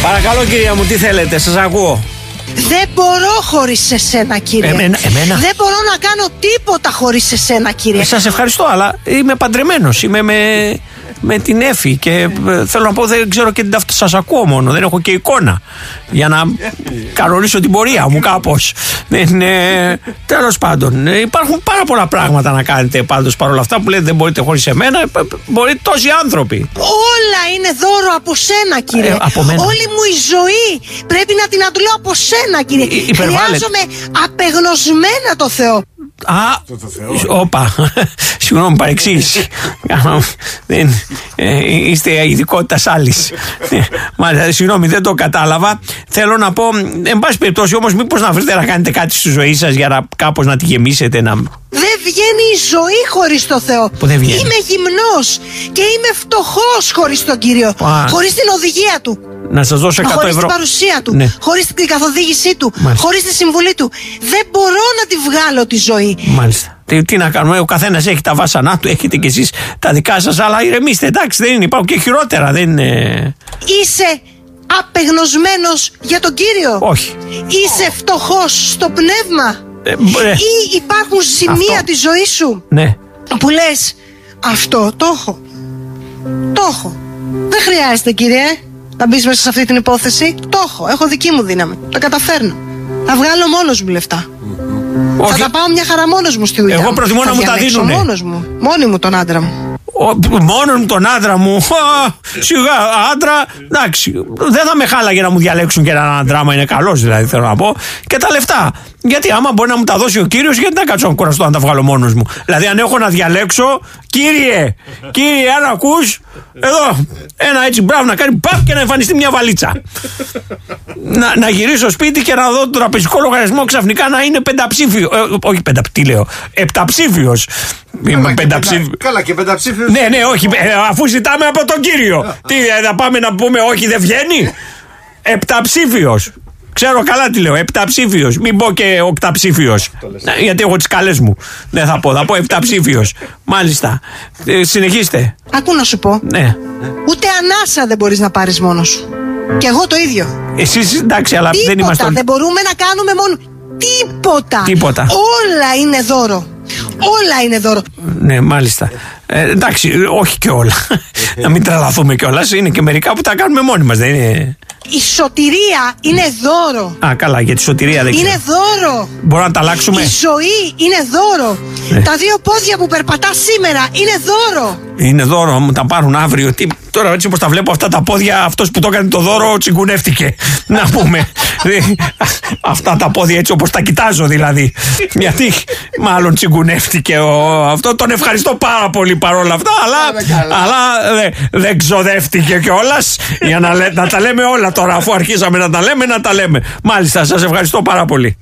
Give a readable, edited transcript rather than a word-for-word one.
Παρακαλώ κυρία μου, τι θέλετε, σας ακούω. Δεν μπορώ χωρίς εσένα, κύριε. Εμένα. Δεν μπορώ να κάνω τίποτα χωρίς εσένα, κύριε. Σας ευχαριστώ, αλλά είμαι παντρεμένος. Είμαι με την Έφη και θέλω να πω, δεν ξέρω και την ταυτότητα. Σας ακούω μόνο, δεν έχω και εικόνα για να κανονίσω την πορεία μου κάπως. Τέλος πάντων, υπάρχουν πάρα πολλά πράγματα να κάνετε πάντως παρόλα αυτά που λέτε δεν μπορείτε χωρίς εμένα. Μπορείτε τόσοι άνθρωποι. Όλα είναι δώρο από σένα, κύριε. Από μένα. Όλη μου η ζωή πρέπει να την αντλώ από σένα, κύριε. Χρειάζομαι απεγνωσμένα το Θεό. Όπα, συγγνώμη, παρεξήγηση. Είστε ειδικότητα άλλη. Συγγνώμη, δεν το κατάλαβα. Θέλω να πω, εν πάση περιπτώσει όμως, μήπως να βρείτε να κάνετε κάτι στη ζωή σας για να κάπως να τη γεμίσετε. Δεν βγαίνει η ζωή χωρίς το Θεό. Είμαι γυμνός και είμαι φτωχός χωρίς τον Κύριο. Χωρίς την οδηγία του. Να σας δώσω 100 ευρώ. Χωρίς την παρουσία του. Ναι. Χωρίς την καθοδήγησή του. Μάλιστα. Χωρίς τη συμβουλή του. Δεν μπορώ να τη βγάλω τη ζωή. Μάλιστα. Τι να κάνουμε, ο καθένας έχει τα βάσανά του, έχετε κι εσείς τα δικά σας, αλλά ηρεμήστε, εντάξει, δεν είναι, υπάρχουν και χειρότερα, δεν είναι. Είσαι απεγνωσμένος για τον Κύριο. Όχι. Είσαι φτωχός στο πνεύμα. Ή υπάρχουν σημεία της ζωής σου που λες, αυτό το έχω. Το έχω. Δεν χρειάζεται, κύριε, να μπεις μέσα σε αυτή την υπόθεση. Το έχω δική μου δύναμη, τα καταφέρνω. Θα βγάλω μόνος μου λεφτά. Θα τα πάω μια χαρά μόνος μου στη δουλειά. Εγώ προτιμώ να μου τα δίνουνε. Μόνος μου, μόνη μου τον άντρα μου. Μόνον τον άντρα μου. Σιγά, άντρα, εντάξει. Δεν θα με χάλαγε να μου διαλέξουν και έναν άντρα, άμα είναι καλός, δηλαδή θέλω να πω. Και τα λεφτά. Γιατί άμα μπορεί να μου τα δώσει ο Κύριος, γιατί να κάτσω να κουραστώ να τα βγάλω μόνος μου. Δηλαδή, αν έχω να διαλέξω, κύριε, αν ακούς, εδώ, ένα έτσι μπράβο να κάνει παπ και να εμφανιστεί μια βαλίτσα. Να γυρίσω σπίτι και να δω τον τραπεζικό λογαριασμό ξαφνικά να είναι πενταψήφιο. Όχι τι λέω, επταψήφιος. Καλά και πενταψήφιος. Ναι, όχι, αφού ζητάμε από τον Κύριο. Τι, θα πάμε να πούμε όχι δεν βγαίνει. Επταψήφιος. Ξέρω καλά τι λέω, επταψήφιος. Μην πω και οκταψήφιος. Γιατί έχω τις καλές μου. Δεν θα πω επταψήφιος. Μάλιστα. Συνεχίστε. Ακού να σου πω. Ναι. Ούτε ανάσα δεν μπορείς να πάρεις μόνος σου. Και εγώ το ίδιο. Εσείς εντάξει, αλλά τίποτα, δεν είμαστε. Δεν μπορούμε να κάνουμε μόνο. Τίποτα. Όλα είναι δώρο. Όλα είναι δώρο. Ναι, μάλιστα. Εντάξει, όχι και όλα. Να μην τρελαθούμε κιόλας. Είναι και μερικά που τα κάνουμε μόνοι μας, δεν είναι. Η σωτηρία είναι δώρο. Α, καλά, για τη σωτηρία δεν ξέρω. Είναι δώρο. Μπορούμε να τα αλλάξουμε. Η ζωή είναι δώρο. Τα δύο πόδια που περπατάς σήμερα είναι δώρο. Είναι δώρο, μου τα πάρουν αύριο. Τώρα έτσι όπως τα βλέπω αυτά τα πόδια, αυτός που το έκανε το δώρο τσιγκουνεύτηκε. Να πούμε. Αυτά τα πόδια έτσι όπως τα κοιτάζω δηλαδή. Γιατί μάλλον τσιγκουνεύτηκε αυτό. Τον ευχαριστώ πάρα πολύ παρόλα αυτά. Αλλά δεν ξοδεύτηκε κιόλας. Για να τα λέμε όλα τώρα, αφού αρχίσαμε να τα λέμε. Μάλιστα, σας ευχαριστώ πάρα πολύ.